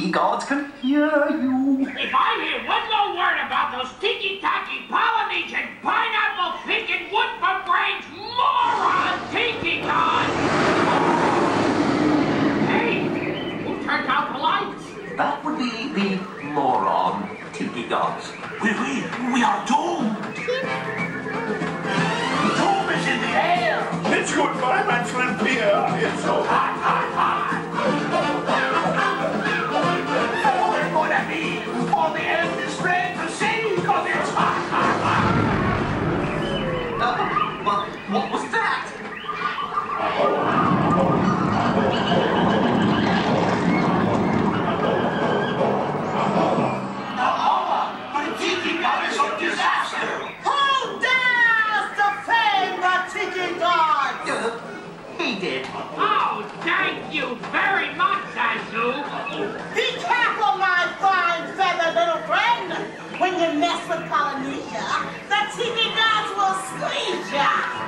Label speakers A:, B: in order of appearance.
A: tiki gods can hear you.
B: If I hear one more word about those tiki-tacky Polynesian pineapple-picking wood-for-brains moron tiki gods! Hey, who turned out the lights?
A: That would be the moron tiki gods.
C: We are doomed. Doom is in the air.
D: It's good for a man to appear. It's so hot, hot, hot.
C: Oh, it's gonna be all the earth is red to see because it's hot, hot, hot.
A: What was that?
C: The tiki god is a disaster.
E: Who dares defend the tiki god?
A: He did.
B: Oh, thank you very much, Zazu.
E: Be careful, my fine feathered little friend. When you mess with Polynesia, the tiki gods will squeeze ya.